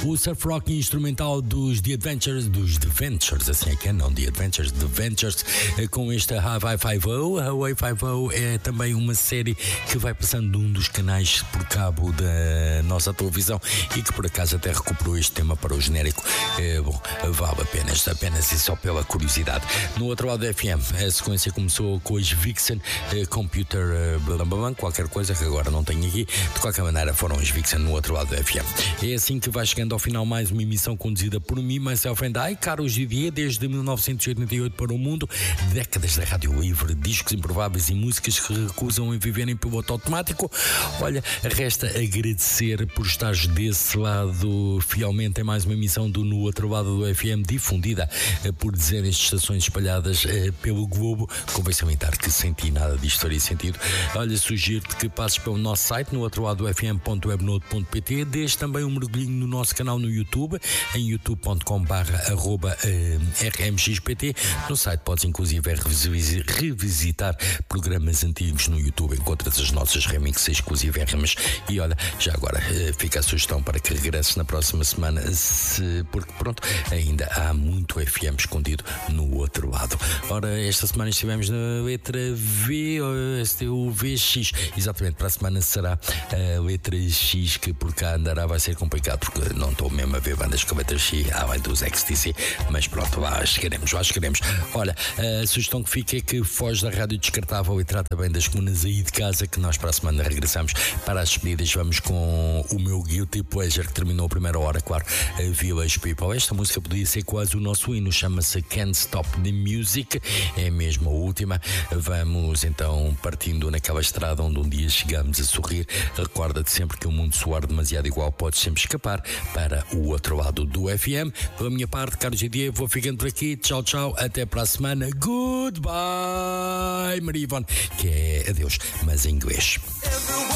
o surf rock instrumental dos The Adventures, assim é que é, não The Adventures, The Ventures, com esta Hawaii Five-O. A Hawaii Five-O é também uma série que vai passando num dos canais por cabo da nossa televisão e que por acaso até recuperou este tema para o genérico. Bom, vale apenas e só pela curiosidade. No outro lado da FM, a sequência começou com as Vixen, Computer, qualquer coisa que agora não tenho aqui. De qualquer maneira, foram as Vixen no outro lado da FM. É assim que vai chegando ao final mais uma emissão conduzida por mim, myself and I, Carlos Didier, desde 1988 para o mundo, décadas da rádio livre, discos improváveis e músicas que recusam a viver em piloto automático. Olha, resta agradecer por estares desse lado fielmente em mais uma emissão do No Outro Lado do FM, difundida por dezenas de estações espalhadas pelo globo. Convém salientar que senti nada disto faria sentido. Olha, sugiro-te que passes pelo nosso site, no outro lado do fm.webnode.pt, deixe também um mergulhinho no nosso canal no YouTube, em youtube.com/rmxpt. No site podes inclusive revisitar programas antigos no YouTube, encontras as nossas remixes exclusivérrimas. E olha, já agora fica a sugestão para que regresses na próxima semana, porque pronto, ainda há muito FM escondido no outro lado. Ora, esta semana estivemos na letra V, o VX, exatamente, para a semana será a letra X, que por cá andará, vai ser complicado, porque não estou mesmo a ver bandas com a letra X, além dos XTC, mas pronto, lá chegaremos. Olha, a sugestão que fica é que foge da rádio descartável e trata bem das comunas aí de casa, que nós para a semana regressamos para as despedidas. Vamos com o meu Guilty Pleasure, que terminou a primeira hora, claro, a Village People. Esta música podia ser quase o nosso hino, chama-se Can't Stop the Music, é mesmo a última. Vamos então partindo naquela estrada onde um dia chegamos a sorrir. Recorda-te sempre que o mundo soar demasiado igual, podes sempre escapar para o outro lado do FM. Pela minha parte, Carlos Didier, vou ficando por aqui. Tchau, até para a semana. Goodbye, Maria Ivone, que é adeus, mas em inglês.